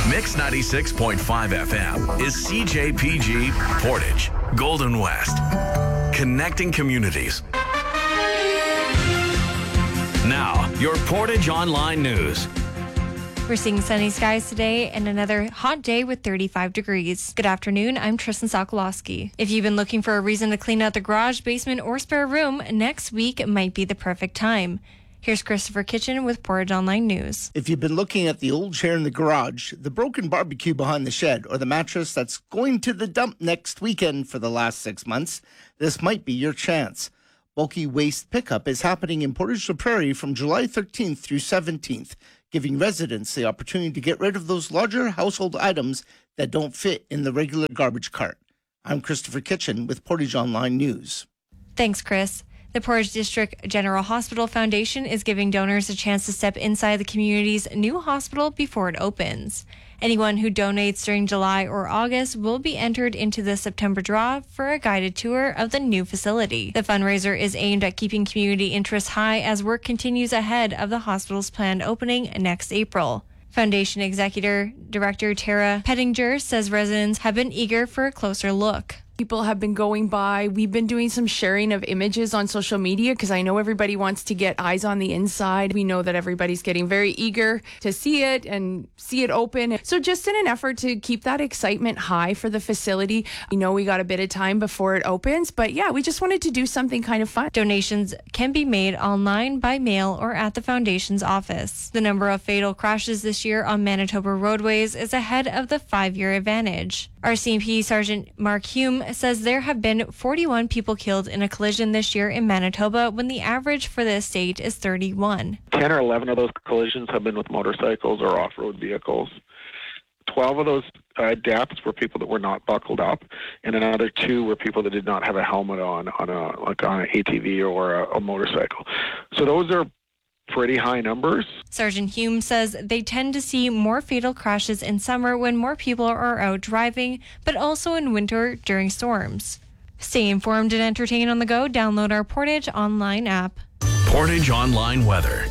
Mix 96.5 FM is CJPG Portage, Golden West. Connecting communities. Now, your Portage Online News. We're seeing sunny skies today and another hot day with 35 degrees. Good afternoon, I'm Tristan Sokolowski. If you've been looking for a reason to clean out the garage, basement, or spare room, next week might be the perfect time. Here's Christopher Kitchen with Portage Online News. If you've been looking at the old chair in the garage, the broken barbecue behind the shed, or the mattress that's going to the dump next weekend for the last 6 months, this might be your chance. Bulky waste pickup is happening in Portage la Prairie from July 13th through 17th, giving residents the opportunity to get rid of those larger household items that don't fit in the regular garbage cart. I'm Christopher Kitchen with Portage Online News. Thanks, Chris. The Portage District General Hospital Foundation is giving donors a chance to step inside the community's new hospital before it opens. Anyone who donates during July or August will be entered into the September draw for a guided tour of the new facility. The fundraiser is aimed at keeping community interest high as work continues ahead of the hospital's planned opening next April. Foundation Executive Director Tara Pettinger says residents have been eager for a closer look. People have been going by. We've been doing some sharing of images on social media because I know everybody wants to get eyes on the inside. We know that everybody's getting very eager to see it and see it open. So just in an effort to keep that excitement high for the facility, we know we got a bit of time before it opens, but yeah, we just wanted to do something kind of fun. Donations can be made online, by mail, or at the Foundation's office. The number of fatal crashes this year on Manitoba roadways is ahead of the 5-year advantage. RCMP Sergeant Mark Hume says there have been 41 people killed in a collision this year in Manitoba when the average for the state is 31. 10 or 11 of those collisions have been with motorcycles or off-road vehicles. 12 of those deaths were people that were not buckled up, and another 2 were people that did not have a helmet on an ATV or a motorcycle. So those are pretty high numbers. Sergeant Hume says they tend to see more fatal crashes in summer when more people are out driving, but also in winter during storms. Stay informed and entertain on the go. Download our Portage Online app. Portage Online Weather.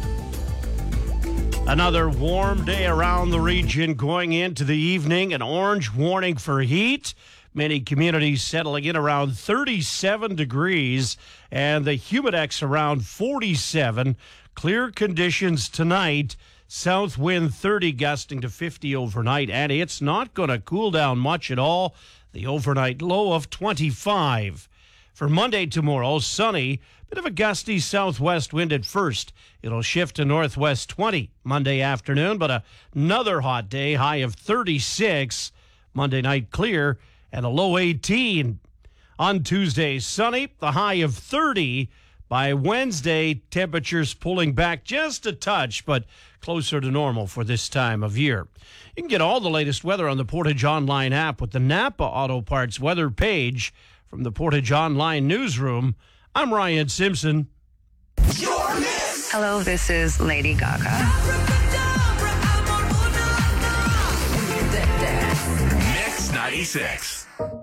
Another warm day around the region going into the evening. An orange warning for heat. Many communities settling in around 37 degrees and the humidex around 47. Clear conditions tonight. South wind 30 gusting to 50 overnight, and it's not going to cool down much at all. The overnight low of 25. For Monday tomorrow, sunny, bit of a gusty southwest wind at first. It'll shift to northwest 20 Monday afternoon, but another hot day, high of 36. Monday night clear and a low 18. On Tuesday, sunny, the high of 30. By Wednesday, temperatures pulling back just a touch, but closer to normal for this time of year. You can get all the latest weather on the Portage Online app with the Napa Auto Parts weather page. From the Portage Online newsroom, I'm Ryan Simpson. Hello, this is Lady Gaga. Mix 96.